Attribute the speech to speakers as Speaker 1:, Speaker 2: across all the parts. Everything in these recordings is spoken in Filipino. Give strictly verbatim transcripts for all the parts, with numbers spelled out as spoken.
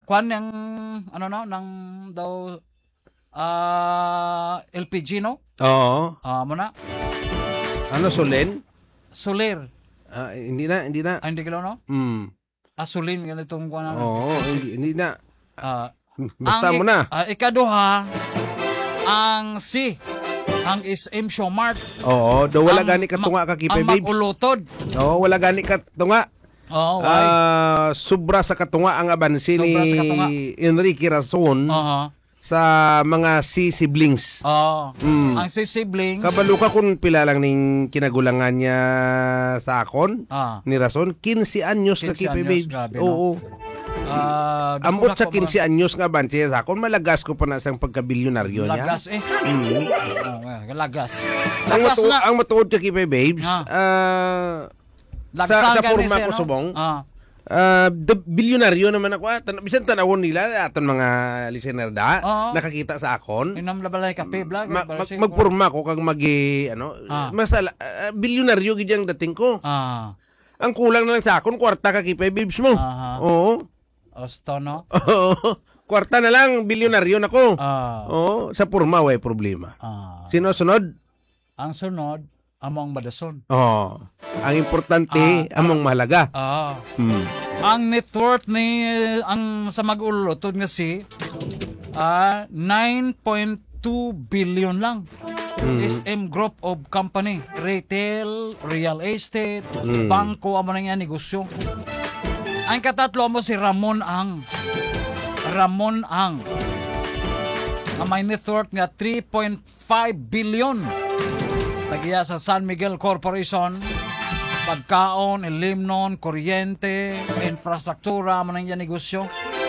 Speaker 1: kwan ng ano no ng daw uh, L P G no?
Speaker 2: Oo.
Speaker 1: Ah, mo na.
Speaker 2: Ano, Solen?
Speaker 1: Soler.
Speaker 2: Ah, hindi na, hindi na.
Speaker 1: Ah, hindi ka no?
Speaker 2: Mm.
Speaker 1: Asulin ganitong kwan.
Speaker 2: Oo, hindi, hindi na.
Speaker 1: Ah,
Speaker 2: Basta
Speaker 1: ang
Speaker 2: mo na.
Speaker 1: Uh, ikaduha, ang C, ang is M Showmart.
Speaker 2: Oo, do wala gani ka tunga ka kipay,
Speaker 1: ang
Speaker 2: babe.
Speaker 1: mag-ulotod.
Speaker 2: Oo, wala gani ka tunga.
Speaker 1: Oo, why?
Speaker 2: Ah, sobra sa katunga ang abansi ni
Speaker 1: Sobra sa katunga.
Speaker 2: Enrique Rason
Speaker 1: Oo.
Speaker 2: sa mga C siblings.
Speaker 1: Oo.
Speaker 2: Mm.
Speaker 1: Ang si siblings.
Speaker 2: Kabalo ka kung pila lang ning kinagulangan niya sa akon
Speaker 1: Ah.
Speaker 2: ni Rason, quince anyos ka
Speaker 1: quince
Speaker 2: kipay,
Speaker 1: anyos,
Speaker 2: babe.
Speaker 1: grabe, no?
Speaker 2: Oo.
Speaker 1: Ah, di
Speaker 2: Ambot
Speaker 1: ko
Speaker 2: sa
Speaker 1: na ko
Speaker 2: quince anyos nga ban siya sa akon, malagas ko pa na sang pagkabilyonaryo niya.
Speaker 1: Lagas eh.
Speaker 2: Mm.
Speaker 1: Ah, lagas.
Speaker 2: Ang,
Speaker 1: Lagas
Speaker 2: matu-
Speaker 1: na.
Speaker 2: ang matuod ka kipay, babes,
Speaker 1: Ah.
Speaker 2: ah,
Speaker 1: Lagsan
Speaker 2: sa, sa
Speaker 1: ka ni
Speaker 2: forma
Speaker 1: siya,
Speaker 2: ko
Speaker 1: no?
Speaker 2: subong,
Speaker 1: Ah.
Speaker 2: Uh, the bilyonaryo naman ako. Ah, tan- bisan tanawon nila aton mga listener da
Speaker 1: Oo.
Speaker 2: nakakita sa akon.
Speaker 1: Inam labalay kape vlog.
Speaker 2: Ma- mag- magporma ko kag magi ano,
Speaker 1: Ah.
Speaker 2: masala uh, bilyonaryo gid ang dating ko.
Speaker 1: Ah.
Speaker 2: Ang kulang na lang sa akon kwarta ka kipay babes mo.
Speaker 1: Aha.
Speaker 2: Oo.
Speaker 1: Osto no?
Speaker 2: Oo. Kwarta na lang bilyonaryo nako.
Speaker 1: Ah.
Speaker 2: Oo, sa porma way problema.
Speaker 1: Ah.
Speaker 2: Sino sunod?
Speaker 1: Ang sunod, among badason.
Speaker 2: Oo. Ang importante,
Speaker 1: Ah.
Speaker 2: among mahalaga.
Speaker 1: Ah.
Speaker 2: Hmm.
Speaker 1: Ang net worth ni ang sa mag-ulotod nga si ah nine point two billion lang.
Speaker 2: Mm.
Speaker 1: S M Group of Company, retail, real estate,
Speaker 2: Mm.
Speaker 1: bangko amo na nga negosyo. Ang katatlo mo si Ramon Ang. Ramon Ang. Ang may net worth nga three point five billion. Tagiya sa San Miguel Corporation, pagkaon, ilimnon, kuryente, infrastruktura, mo nang yan negosyo.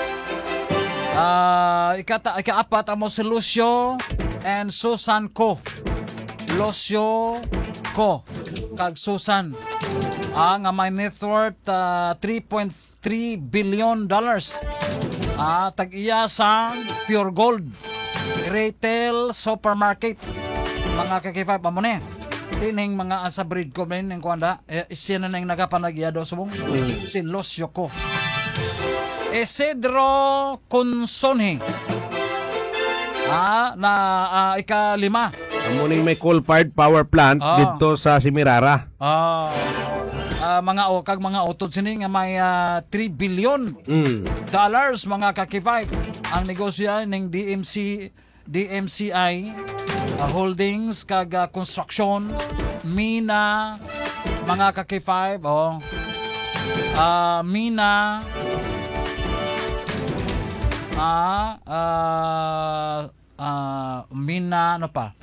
Speaker 1: Ah, ikata, ikaapat amo si Lucio and Susan Co. Lucio Co. Kag Susan. Ah, nga may net worth uh, three point three billion dollars. Ah, tag-iya sa Pure Gold, retail, supermarket. Mga kakifay pa mo na tining mga asa breed ko men ng kuanda eh, siya na nang nagapanagya do subong mm. si Los Yoko Isidro Consonhe ah na uh, ikalima
Speaker 2: Amo ning may coal-fired power plant
Speaker 1: Ah.
Speaker 2: dito sa Simirara.
Speaker 1: ah ah, mga o kag mga utod sini nga may uh, three billion
Speaker 2: Mm.
Speaker 1: dollars mga kakifay ang negosyo ning D M C D M C I uh, holdings kag uh, construction mina mga ka K five oh uh, mina ah uh, uh, mina ano pa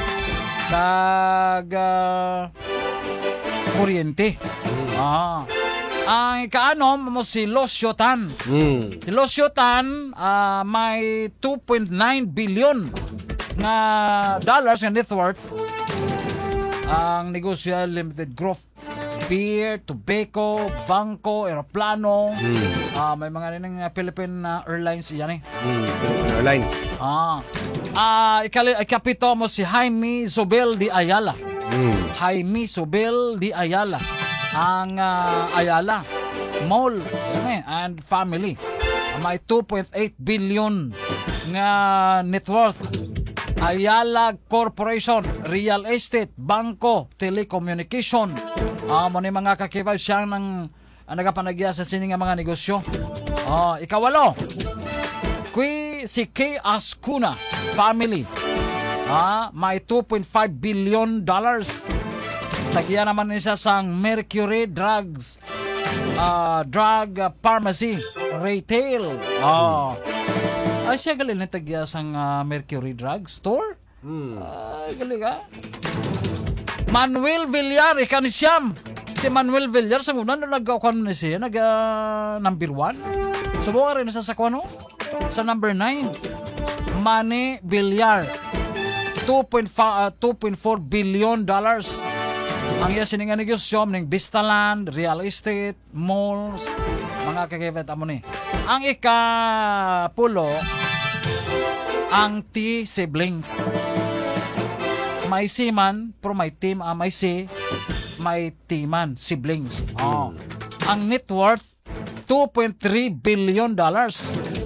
Speaker 1: kag uh, kuryente ah ang kaano mo si Lucio Tan.
Speaker 2: Mm.
Speaker 1: Si Lucio Tan uh, may two point nine billion na dollars na net worth. Ang negosyo limited growth, beer, tobacco, bangko, eroplano.
Speaker 2: Mm.
Speaker 1: Ah, may mga rin ng Philippine uh, Airlines yan eh.
Speaker 2: Mm. Philippine Airlines.
Speaker 1: Ah. Ah, ikali ikapito mo si Jaime Zobel de Ayala.
Speaker 2: Mm.
Speaker 1: Jaime Zobel de Ayala. Ang uh, Ayala Mall yan eh, and family. May two point eight billion nga net worth. Ayala Corporation, real estate, bangko, telecommunication. Ah, mo ni mga kakibay siya ng uh, nagapanagya sa sini nga mga negosyo. Ah, ikawalo. Kui si K. Ascuna family. Ah, may two point five billion dollars. Tagya naman niya sa Mercury Drugs, uh, Drug uh, Pharmacy, Retail. Oh. Ay, siya galing na tagya sa uh, Mercury Drug Store.
Speaker 2: Mm.
Speaker 1: Ay, galing ka. Manuel Villar, ikan siyam. Si Manuel Villar, sa muna, nag-akuan na siya, nag uh, number one. Subukan rin sa sakwano. Sa number nine, Manny Villar. two point four billion dollars. Ang iya sininga negosyo ng Vistaland, real estate, malls, mga kakibet amo ni. Ang ika-pulo, ang T siblings. May si man, pero may team, ah, may si, may teaman, siblings. Oh. Ang net worth, two point three billion dollars.